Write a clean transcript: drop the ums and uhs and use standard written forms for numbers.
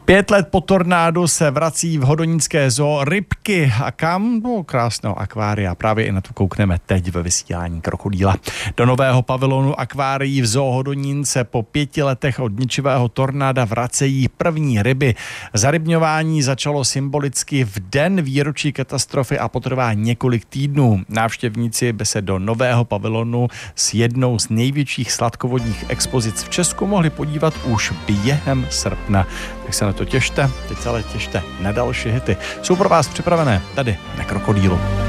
5 let po tornádu se vrací v hodonínské zoo rybky. A kam? No, krásného akvária. Právě i na to koukneme teď ve vysílání Krokodýla. Do nového pavilonu akvárií v zoo Hodonín se po 5 letech od ničivého tornáda vracejí první ryby. Zarybňování začalo symbolicky v den výročí katastrofy a potrvá několik týdnů. Návštěvníci by se do nového pavilonu s jednou z největších sladkovodních expozic v Česku mohli podívat už během srpna. Tak se na to těšte, teď ale těšte na další hity. Jsou pro vás připravené tady na Krokodýlu.